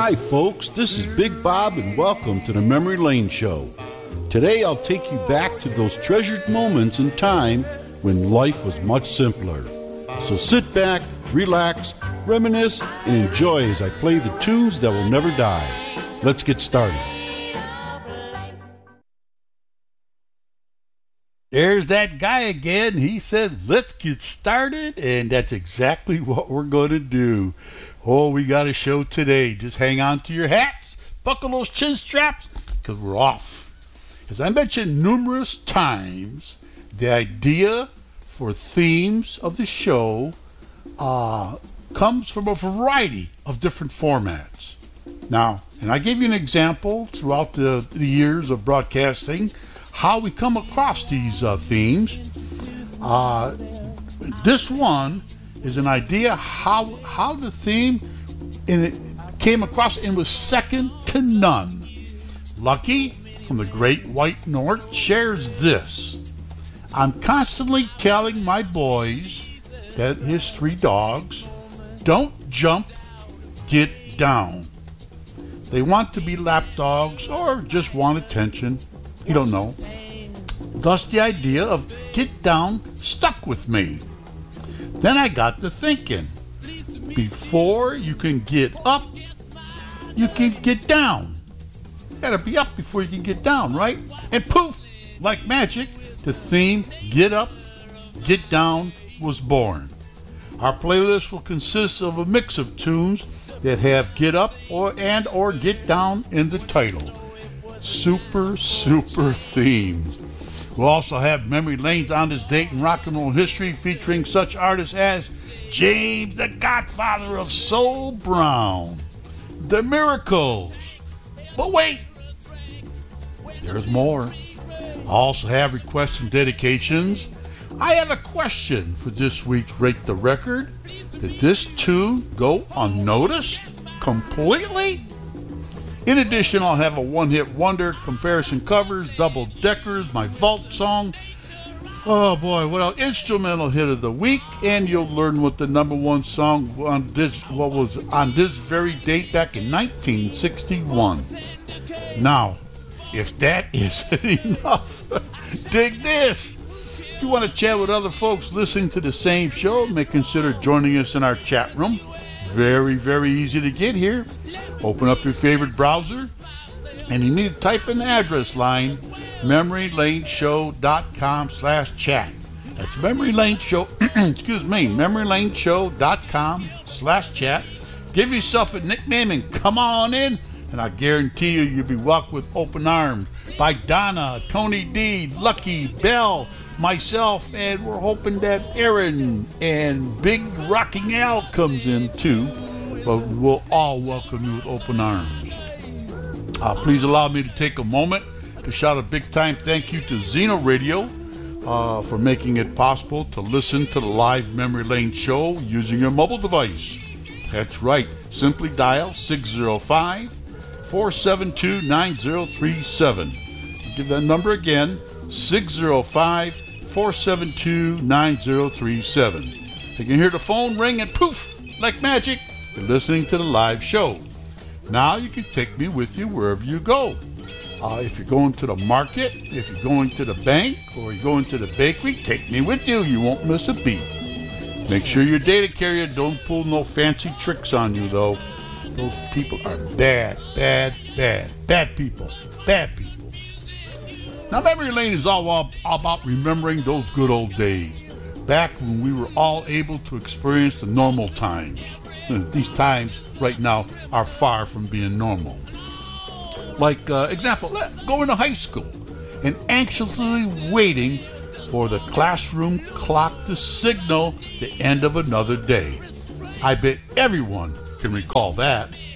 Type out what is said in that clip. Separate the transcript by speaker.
Speaker 1: Hi folks, this is Big Bob and welcome to the Memory Lane Show. Today I'll take you back to those treasured moments in time when life was much simpler. So sit back, relax, reminisce, and enjoy as I play the tunes that will never die. Let's get started.
Speaker 2: There's that guy again. He says, let's get started, and that's exactly what we're going to do. Oh, we got a show today. Just hang on to your hats, buckle those chin straps, because we're off. As I mentioned numerous times, the idea for themes of the show comes from a variety of different formats. Now, and I gave you an example throughout the years of broadcasting how we come across these themes. This one is an idea how the theme came across and was second to none. Lucky from the Great White North shares this. I'm constantly telling my boys, that his 3 dogs, don't jump, get down. They want to be lap dogs or just want attention. You don't know. Thus the idea of get down stuck with me. Then I got to thinking, before you can get up, you can get down. You gotta be up before you can get down, right? And poof, like magic, the theme Get Up, Get Down was born. Our playlist will consist of a mix of tunes that have Get Up or Get Down in the title. Super theme. We'll also have Memory Lanes on this date in rock and roll history featuring such artists as James the Godfather of Soul Brown, The Miracles. But wait, there's more. I also have requests and dedications. I have a question for this week's Rate the Record. Did this tune go unnoticed completely? In addition, I'll have a one-hit wonder, comparison covers, double deckers, my vault song. Oh boy, what else? Instrumental hit of the week, and you'll learn what the number one song was on this very date back in 1961. Now, if that isn't enough, dig this. If you want to chat with other folks listening to the same show, may consider joining us in our chat room. Very easy to get here. Open up your favorite browser, and you need to type in the address line, memorylaneshow.com/chat. That's memorylaneshow.com/chat. Give yourself a nickname and come on in, and I guarantee you'll be welcomed with open arms by Donna, Tony D, Lucky, Bell, myself, and we're hoping that Aaron and Big Rocking Al comes in too. But we'll all welcome you with open arms. Please allow me to take a moment to shout a big-time thank you to Zeno Radio for making it possible to listen to the live Memory Lane show using your mobile device. That's right. Simply dial 605-472-9037. I'll give that number again, 605-472-9037. You can hear the phone ring and poof, like magic, you're listening to the live show. Now you can take me with you wherever you go. If you're going to the market, if you're going to the bank, or you're going to the bakery, take me with you. You won't miss a beat. Make sure your data carrier don't pull no fancy tricks on you, though. Those people are bad people. Now, Memory Lane is all about remembering those good old days, back when we were all able to experience the normal times. These times right now are far from being normal. Like, example, going to high school and anxiously waiting for the classroom clock to signal the end of another day. I bet everyone can recall that.